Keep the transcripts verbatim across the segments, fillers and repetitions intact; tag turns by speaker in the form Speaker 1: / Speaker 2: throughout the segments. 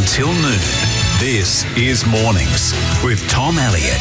Speaker 1: until noon. This is Mornings with Tom Elliott.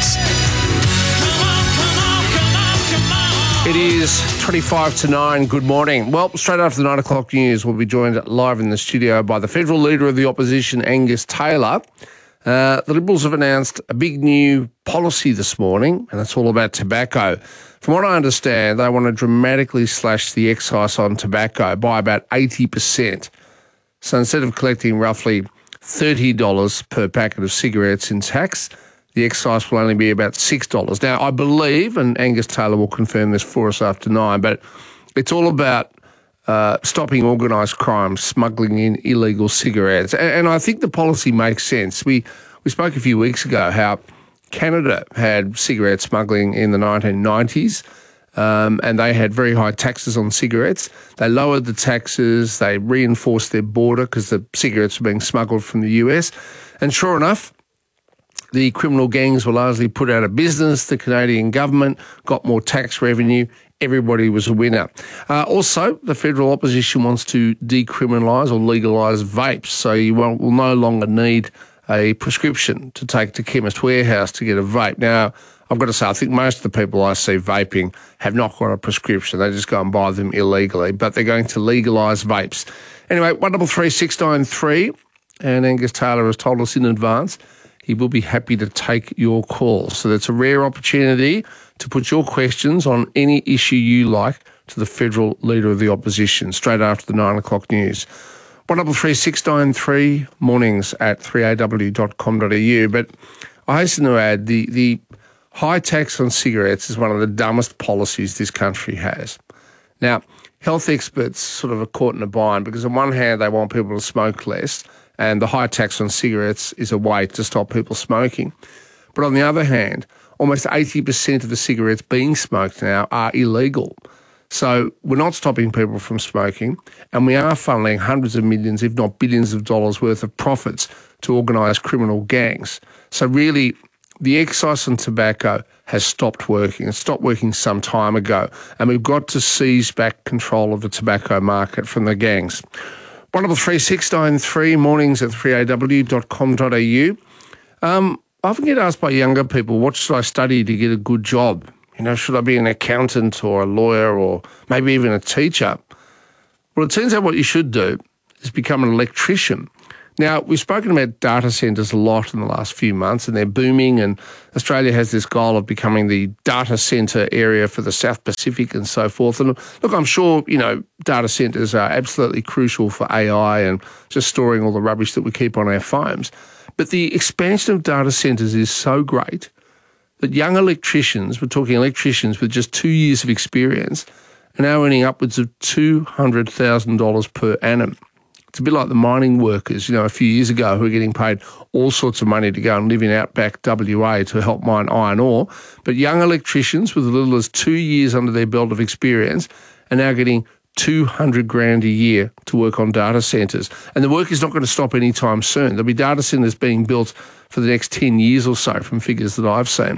Speaker 2: It is twenty-five to nine. Good morning. Well, straight after the nine o'clock news, we'll be joined live in the studio by the federal leader of the opposition, Angus Taylor. Uh, the Liberals have announced a big new policy this morning, and it's all about tobacco. From what I understand, they want to dramatically slash the excise on tobacco by about eighty percent. So instead of collecting roughly thirty dollars per packet of cigarettes in tax, the excise will only be about six dollars. Now, I believe, and Angus Taylor will confirm this for us after nine, but it's all about uh, stopping organised crime, smuggling in illegal cigarettes. And, and I think the policy makes sense. We, we spoke a few weeks ago how Canada had cigarette smuggling in the nineteen nineties, um, and they had very high taxes on cigarettes. They lowered the taxes, they reinforced their border because the cigarettes were being smuggled from the U S. And sure enough, the criminal gangs were largely put out of business. The Canadian government got more tax revenue. Everybody was a winner. Uh, also, the federal opposition wants to decriminalise or legalise vapes, so you will, will no longer need a prescription to take to Chemist Warehouse to get a vape. Now, I've got to say, I think most of the people I see vaping have not got a prescription. They just go and buy them illegally, but they're going to legalise vapes. Anyway, one double three six nine three, and Angus Taylor has told us in advance he will be happy to take your call. So that's a rare opportunity to put your questions on any issue you like to the federal leader of the opposition straight after the nine o'clock news. one double three six nine three, mornings at three a w dot com dot a u. But I hasten to add, the, the high tax on cigarettes is one of the dumbest policies this country has. Now, health experts sort of are caught in a bind because on one hand they want people to smoke less, and the high tax on cigarettes is a way to stop people smoking. But on the other hand, almost eighty percent of the cigarettes being smoked now are illegal. So we're not stopping people from smoking, and we are funneling hundreds of millions, if not billions of dollars worth of profits to organised criminal gangs. So really, the excise on tobacco has stopped working. It stopped working some time ago, and we've got to seize back control of the tobacco market from the gangs. one double three six nine three, mornings at three a w dot com dot a u. Um, I often get asked by younger people, what should I study to get a good job? You know, should I be an accountant or a lawyer or maybe even a teacher? Well, it turns out what you should do is become an electrician. Now, we've spoken about data centres a lot in the last few months, and they're booming, and Australia has this goal of becoming the data centre area for the South Pacific and so forth. And look, I'm sure, you know, data centres are absolutely crucial for A I and just storing all the rubbish that we keep on our phones. But the expansion of data centres is so great that young electricians, we're talking electricians with just two years of experience, are now earning upwards of two hundred thousand dollars per annum. It's a bit like the mining workers, you know, a few years ago who were getting paid all sorts of money to go and live in outback W A to help mine iron ore. But young electricians with as little as two years under their belt of experience are now getting two hundred grand a year to work on data centres. And the work is not going to stop anytime soon. There'll be data centres being built for the next ten years or so from figures that I've seen.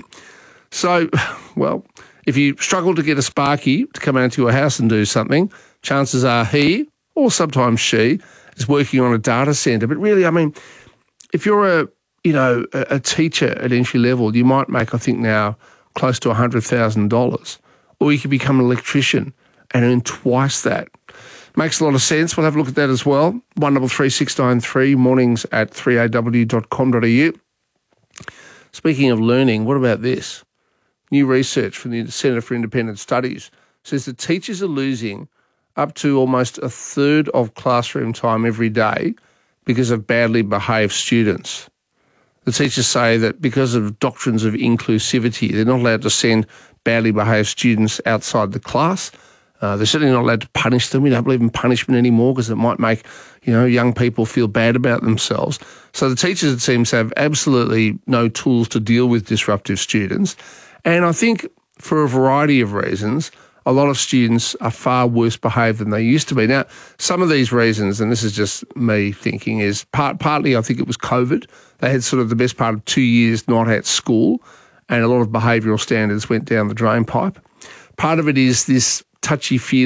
Speaker 2: So, well, if you struggle to get a Sparky to come out to your house and do something, chances are he, or sometimes she, is working on a data centre. But really, I mean, if you're a, you know, a, a teacher at entry level, you might make, I think now, close to one hundred thousand dollars. Or you could become an electrician and earn twice that. Makes a lot of sense. We'll have a look at that as well. one double three six nine three, mornings at three a w dot com dot a u. Speaking of learning, what about this? New research from the Centre for Independent Studies says that teachers are losing up to almost a third of classroom time every day because of badly behaved students. The teachers say that because of doctrines of inclusivity, they're not allowed to send badly behaved students outside the class. Uh, they're certainly not allowed to punish them. We don't believe in punishment anymore because it might make, you know, young people feel bad about themselves. So the teachers, it seems, have absolutely no tools to deal with disruptive students. And I think for a variety of reasons, a lot of students are far worse behaved than they used to be. Now, some of these reasons, and this is just me thinking, is part, partly I think it was COVID. They had sort of the best part of two years not at school, and a lot of behavioural standards went down the drain pipe. Part of it is this touchy-feely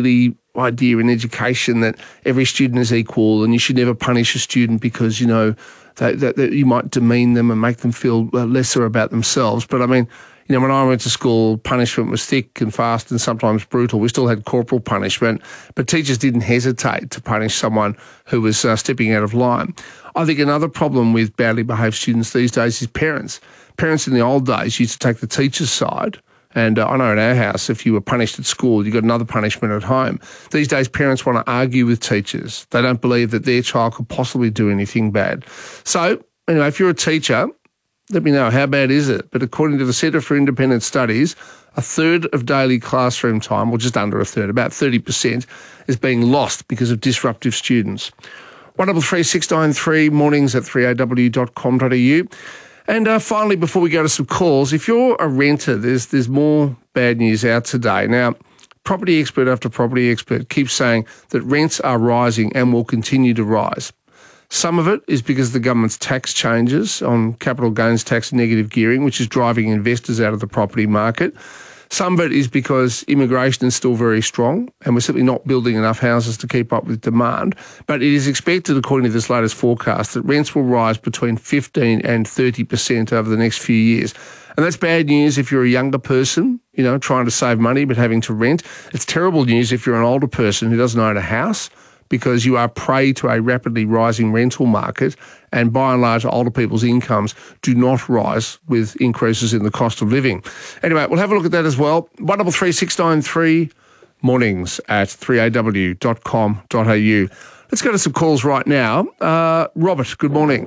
Speaker 2: idea in education that every student is equal and you should never punish a student because, you know, that, that, that you might demean them and make them feel lesser about themselves. But I mean, you know, when I went to school, punishment was thick and fast and sometimes brutal. We still had corporal punishment, but teachers didn't hesitate to punish someone who was uh, stepping out of line. I think another problem with badly behaved students these days is parents. Parents in the old days used to take the teacher's side. And uh, I know in our house, if you were punished at school, you got another punishment at home. These days, parents want to argue with teachers. They don't believe that their child could possibly do anything bad. So, anyway, if you're a teacher, let me know, how bad is it? But according to the Centre for Independent Studies, a third of daily classroom time, or just under a third, about thirty percent, is being lost because of disruptive students. one double three six nine three, mornings at three a w dot com dot a u. And uh, finally, before we go to some calls, if you're a renter, there's there's more bad news out today. Now, property expert after property expert keeps saying that rents are rising and will continue to rise. Some of it is because of the government's tax changes on capital gains tax and negative gearing, which is driving investors out of the property market. Some of it is because immigration is still very strong and we're simply not building enough houses to keep up with demand. But it is expected, according to this latest forecast, that rents will rise between fifteen and thirty percent over the next few years. And that's bad news if you're a younger person, you know, trying to save money but having to rent. It's terrible news if you're an older person who doesn't own a house, because you are prey to a rapidly rising rental market, and by and large, older people's incomes do not rise with increases in the cost of living. Anyway, we'll have a look at that as well. one double three six nine three, mornings at three a w dot com dot a u. Let's go to some calls right now. Uh, Robert, good morning.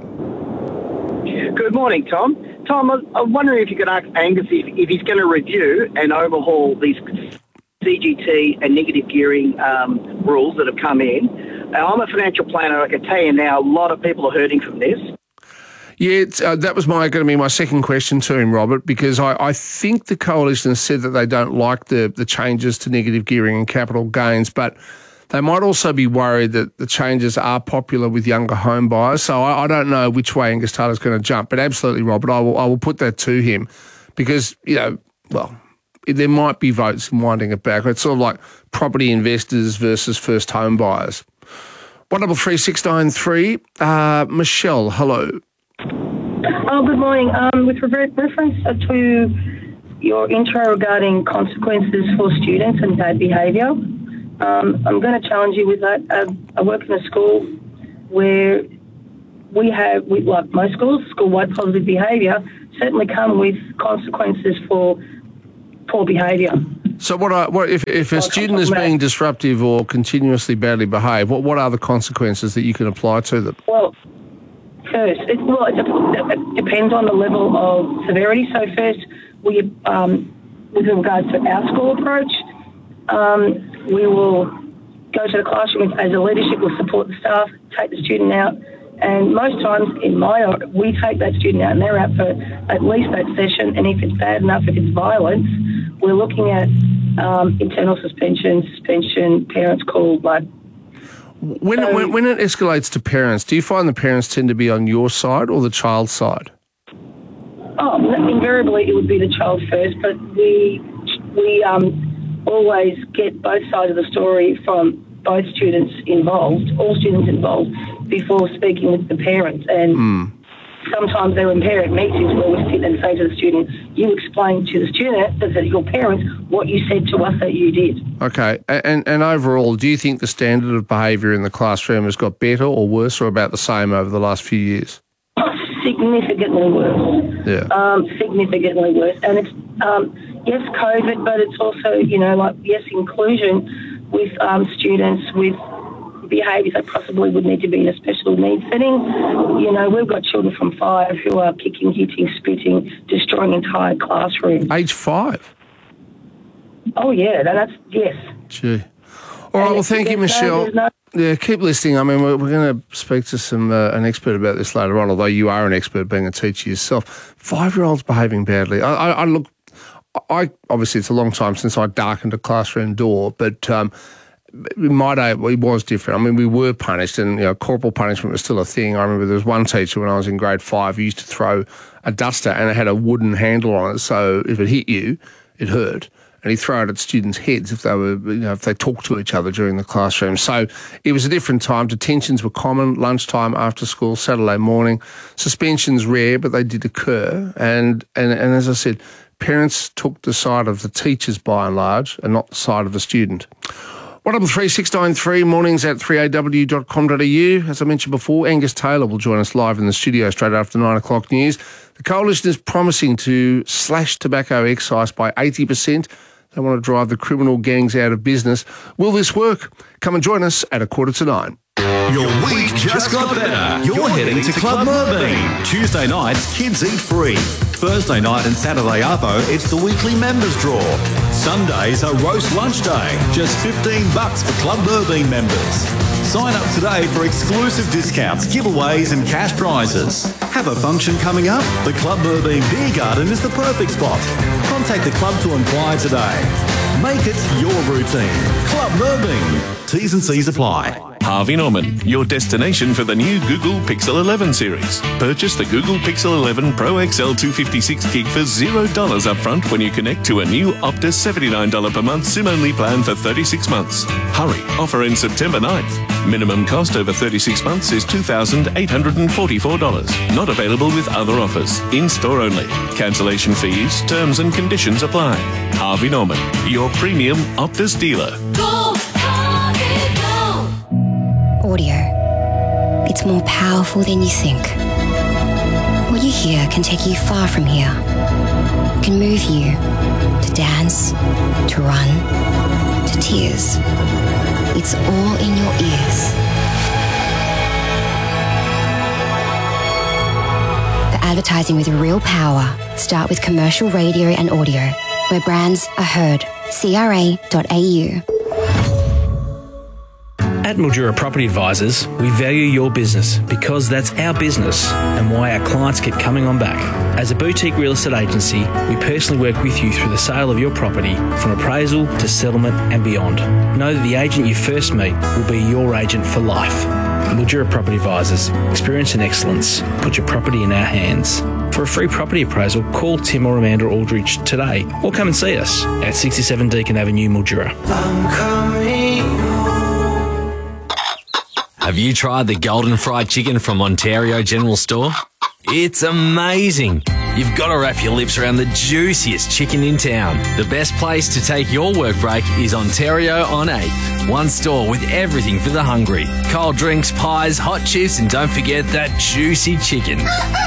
Speaker 3: Good morning, Tom. Tom, I- I'm wondering if you could ask Angus if, if he's going to review and overhaul these C G T and negative gearing um, rules that have come in. Now, I'm a financial planner. I can tell you now, a lot of people are hurting from this.
Speaker 2: Yeah, it's, uh, that was my going to be my second question to him, Robert, because I, I think the coalition has said that they don't like the, the changes to negative gearing and capital gains, but they might also be worried that the changes are popular with younger home buyers. So I, I don't know which way Angus Taylor's going to jump, but absolutely, Robert, I will, I will put that to him because, you know, well, there might be votes in winding it back. It's sort of like property investors versus first home buyers. one double three six nine three, uh, Michelle, hello.
Speaker 4: Oh, good morning. Um, with re- reference to your intro regarding consequences for students and bad behaviour, um, I'm going to challenge you with that. Uh, I work in a school where we have, we, like most schools, school-wide positive behaviour certainly come with consequences for poor behaviour.
Speaker 2: So what are, what if, if a student is being disruptive or continuously badly behaved, what, what are the consequences that you can apply to them?
Speaker 4: Well, first, it, well, it, it depends on the level of severity. So first, we, um, with regards to our school approach, um, we will go to the classroom as a leadership, will support the staff, take the student out, and most times in my, we take that student out and they're out for at least that session, and if it's bad enough, if it's violence, we're looking at um, internal suspension, suspension, parents called, like.
Speaker 2: When,
Speaker 4: so,
Speaker 2: it, when, when it escalates to parents, do you find the parents tend to be on your side or the child's side?
Speaker 4: Oh, invariably it would be the child first, but we we um, always get both sides of the story from both students involved, all students involved, before speaking with the parents. And mm. sometimes they're in parent meetings where we sit and say to the student, you explain to the student, that your parents, what you said to us that you did.
Speaker 2: Okay. And, and overall, do you think the standard of behaviour in the classroom has got better or worse or about the same over the last few years?
Speaker 4: Significantly worse.
Speaker 2: Yeah.
Speaker 4: Um, significantly worse. And it's, um, yes, COVID, but it's also, you know, like, yes, inclusion with um, students with behaviours that possibly would need to be in a special needs setting. You know, we've got children from five who are kicking, hitting, spitting, destroying entire classrooms.
Speaker 2: Age five?
Speaker 4: Oh, yeah, that's, yes.
Speaker 2: Gee. All right, well, thank you, Michelle.
Speaker 4: No, no...
Speaker 2: Yeah, keep listening. I mean, we're, we're going to speak to some uh, an expert about this later on, although you are an expert being a teacher yourself. Five-year-olds behaving badly. I, I, I look... I obviously, it's a long time since I darkened a classroom door, but um, in my day, it was different. I mean, we were punished, and you know, corporal punishment was still a thing. I remember there was one teacher when I was in grade five who used to throw a duster, and it had a wooden handle on it, so if it hit you, it hurt. and he'd throw it at students' heads if they were, you know, if they talked to each other during the classroom. So it was a different time. Detentions were common, lunchtime, after school, Saturday morning. Suspensions rare, but they did occur. And, and, and as I said, parents took the side of the teachers by and large and not the side of the student. one double three six nine three, mornings at three a w dot com dot a u. As I mentioned before, Angus Taylor will join us live in the studio straight after nine o'clock news. The Coalition is promising to slash tobacco excise by eighty percent. They want to drive the criminal gangs out of business. Will this work? Come and join us at a quarter to nine.
Speaker 1: Your week just got better. You're heading to Club Merbein. Tuesday nights, kids eat free. Thursday night and Saturday arvo, it's the weekly members draw. Sundays are roast lunch day. Just fifteen bucks for Club Merbein members. Sign up today for exclusive discounts, giveaways and cash prizes. Have a function coming up? The Club Merbein Beer Garden is the perfect spot. Contact the club to inquire today. Make it your routine. Club Merbein. T's and C's apply.
Speaker 5: Harvey Norman, your destination for the new Google Pixel eleven series. Purchase the Google Pixel eleven Pro X L two fifty-six gig for zero dollars upfront when you connect to a new Optus seventy-nine dollars per month SIM-only plan for thirty-six months. Hurry, offer ends September ninth. Minimum cost over thirty-six months is two thousand eight hundred forty-four dollars. Not available with other offers. In-store only. Cancellation fees, terms and conditions apply. Harvey Norman, your premium Optus dealer.
Speaker 6: Go, Harvey, go!
Speaker 7: Audio. It's more powerful than you think. What you hear can take you far from here. It can move you to dance, to run, to tears. It's all in your ears. For advertising with real power, start with commercial radio and audio, where brands are heard. C R A dot A U.
Speaker 8: At Mildura Property Advisors, we value your business because that's our business and why our clients keep coming on back. As a boutique real estate agency, we personally work with you through the sale of your property, from appraisal to settlement and beyond. Know that the agent you first meet will be your agent for life. Mildura Property Advisors, experience and excellence. Put your property in our hands. For a free property appraisal, call Tim or Amanda Aldridge today or come and see us at sixty-seven Deakin Avenue, Mildura.
Speaker 9: Have you tried the Golden Fried Chicken from Ontario General Store? It's amazing. You've got to wrap your lips around the juiciest chicken in town. The best place to take your work break is Ontario on eighth. One store with everything for the hungry. Cold drinks, pies, hot chips, and don't forget that juicy chicken.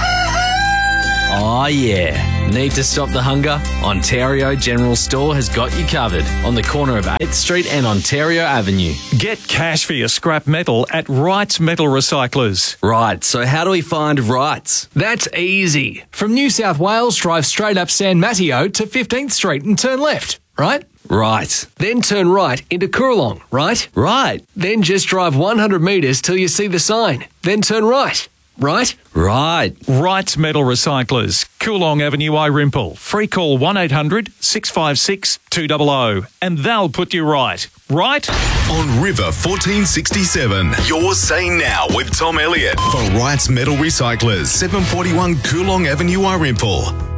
Speaker 9: Oh yeah. Need to stop the hunger? Ontario General Store has got you covered on the corner of eighth Street and Ontario Avenue.
Speaker 10: Get cash for your scrap metal at Wright's Metal Recyclers.
Speaker 9: Right, so how do we find Wright's?
Speaker 11: That's easy. From New South Wales, drive straight up San Mateo to fifteenth Street and turn left, right?
Speaker 9: Right.
Speaker 11: Then turn right into Coorong, right?
Speaker 9: Right.
Speaker 11: Then just drive one hundred metres till you see the sign. Then turn right. Right?
Speaker 9: Right.
Speaker 10: Wright's Metal Recyclers, Coolong Avenue, Irimple. Free call one eight hundred six five six two zero zero and they'll put you right. Right?
Speaker 1: On River fourteen sixty-seven, you're saying now with Tom Elliott for Wright's Metal Recyclers, seven forty-one Coolong Avenue, Irimple.